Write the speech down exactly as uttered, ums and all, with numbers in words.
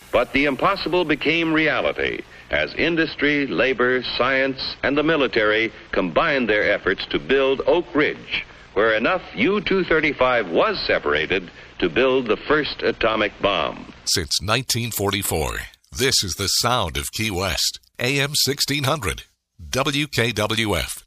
But the impossible became reality as industry, labor, science, and the military combined their efforts to build Oak Ridge, where enough U two thirty-five was separated to build the first atomic bomb. Since nineteen forty-four, this is the sound of Key West. A M sixteen hundred, W K W F.